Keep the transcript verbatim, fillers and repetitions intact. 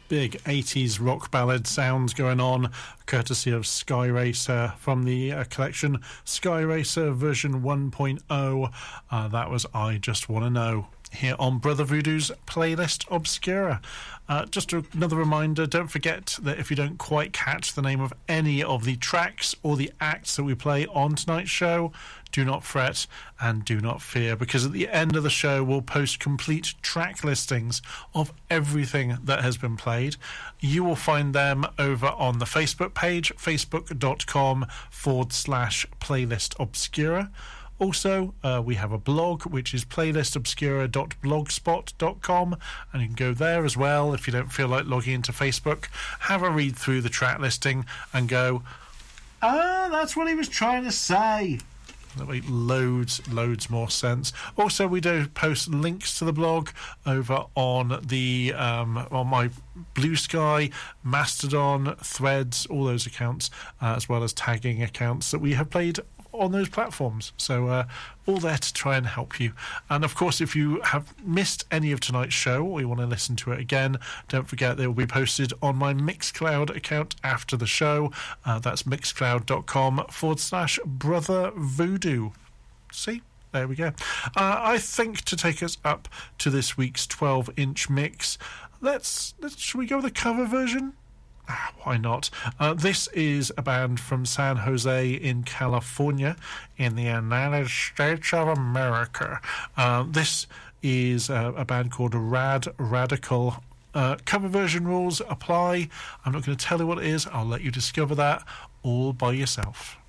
big eighties rock ballad sounds going on, courtesy of Sky Racer from the uh, collection Sky Racer version one point oh. Uh, that was I Just Wanna Know, here on Brother Voodoo's Playlist Obscura. Uh, just another reminder, don't forget that if you don't quite catch the name of any of the tracks or the acts that we play on tonight's show, do not fret and do not fear, because at the end of the show we'll post complete track listings of everything that has been played. You will find them over on the Facebook page, facebook.com forward slash playlist obscura. Also, uh, we have a blog, which is playlist obscura dot blogspot dot com, and you can go there as well if you don't feel like logging into Facebook. Have a read through the track listing and go, ah, that's what he was trying to say. That makes loads, loads more sense. Also, we do post links to the blog over on the um, on my Blue Sky, Mastodon, Threads, all those accounts, uh, as well as tagging accounts that we have played on those platforms. So uh, all there to try and help you. And of course, if you have missed any of tonight's show or you want to listen to it again, don't forget they will be posted on my Mixcloud account after the show. Uh, that's mixcloud.com forward slash brother voodoo. See? There we go. Uh, I think to take us up to this week's twelve inch mix, let's, let's should we go with a cover version? Ah, why not? Uh, this is a band from San Jose in California in the United States of America. Uh, this is uh, a band called Rad Radical. Uh, cover version rules apply. I'm not going to tell you what it is. I'll let you discover that all by yourself.